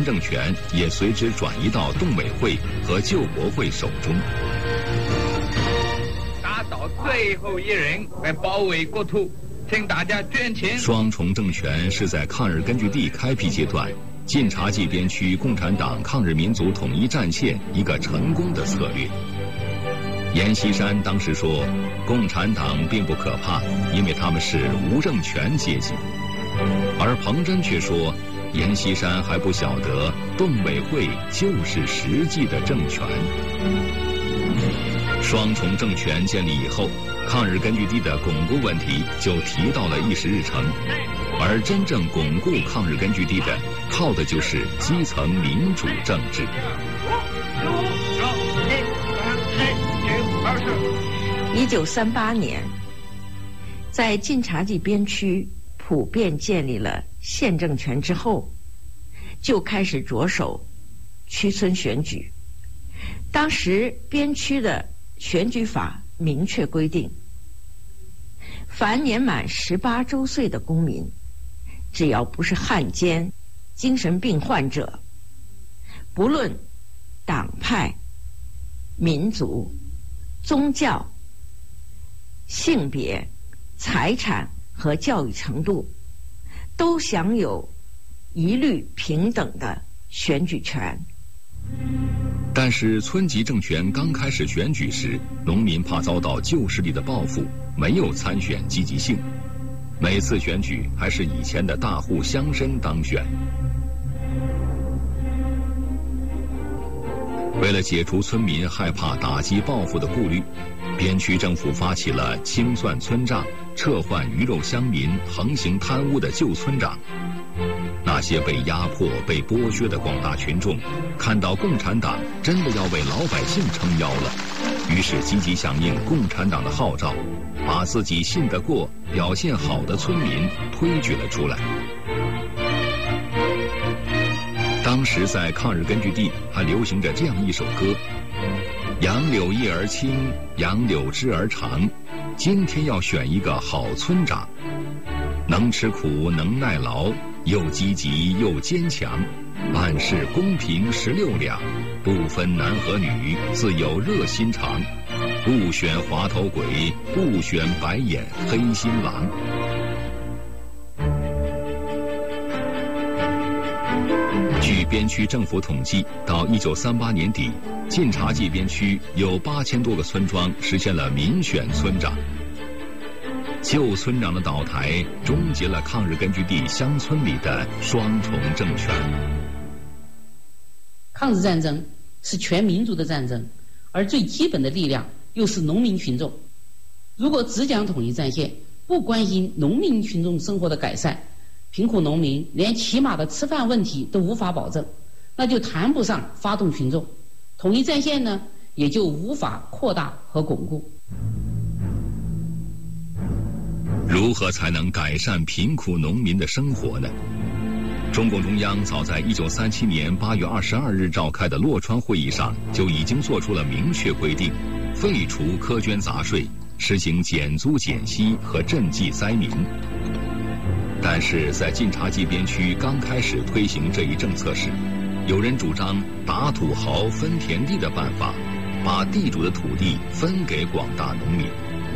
新政权也随之转移到董委会和救国会手中。 打倒最后一人来保卫国土，请大家捐钱。 双重政权是在抗日根据地开辟阶段晋察冀边区共产党抗日民族统一战线一个成功的策略。阎锡山当时说，共产党并不可怕，因为他们是无政权阶级。而彭真却说，阎锡山还不晓得董委会就是实际的政权。双重政权建立以后，抗日根据地的巩固问题就提到了议事日程，而真正巩固抗日根据地的，靠的就是基层民主政治。 1938年，在晋察冀边区普遍建立了县政权之后，就开始着手区村选举。当时边区的选举法明确规定，凡年满18周岁的公民，只要不是汉奸、精神病患者，不论党派、民族、宗教、性别、财产和教育程度，都享有一律平等的选举权。 但是村级政权刚开始选举时，农民怕遭到旧势力的报复，没有参选积极性。每次选举还是以前的大户乡绅当选。为了解除村民害怕打击报复的顾虑，边区政府发起了清算村账、撤换鱼肉乡民横行贪污的旧村长。那些被压迫、被剥削的广大群众，看到共产党真的要为老百姓撑腰了，于是积极响应共产党的号召，把自己信得过、表现好的村民推举了出来。当时在抗日根据地还流行着这样一首歌：杨柳叶儿青，杨柳枝儿长，今天要选一个好村长，能吃苦能耐劳，又积极又坚强，办事公平16两，不分男和女，自有热心肠，不选滑头鬼，不选白眼黑心狼。据边区政府统计，到1938年底，晋察冀边区有8000多个村庄实现了民选村长。旧村长的倒台，终结了抗日根据地乡村里的双重政权。 抗日战争是全民族的战争，而最基本的力量又是农民群众。如果只讲统一战线，不关心农民群众生活的改善，贫苦农民连起码的吃饭问题都无法保证，那就谈不上发动群众，统一战线呢，也就无法扩大和巩固。 如何才能改善贫苦农民的生活呢？中共中央早在1937年8月22日召开的洛川会议上就已经做出了明确规定，废除苛捐杂税，实行减租减息和赈济灾民。但是在晋察冀边区刚开始推行这一政策时，有人主张打土豪分田地的办法，把地主的土地分给广大农民。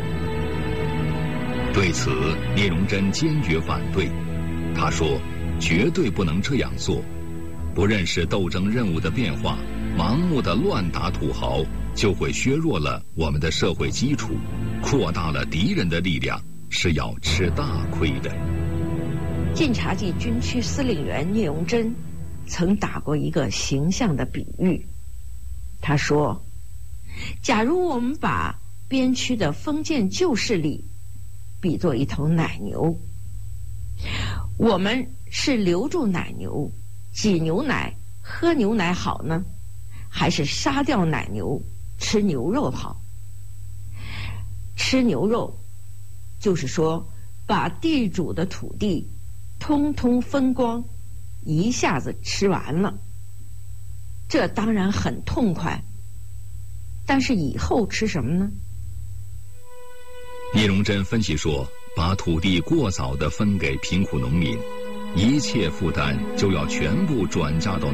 对此，聂荣臻坚决反对。他说，绝对不能这样做，不认识斗争任务的变化，盲目的乱打土豪，就会削弱了我们的社会基础，扩大了敌人的力量，是要吃大亏的。 晋察冀军区司令员聂荣臻曾打过一个形象的比喻，他说，假如我们把边区的封建旧势力比作一头奶牛，我们是留住奶牛、挤牛奶、喝牛奶好呢，还是杀掉奶牛、吃牛肉好？吃牛肉就是说把地主的土地通通分光，一下子吃完了，这当然很痛快，但是以后吃什么呢？ 聂荣臻分析说，把土地过早地分给贫苦农民，一切负担就要全部转嫁到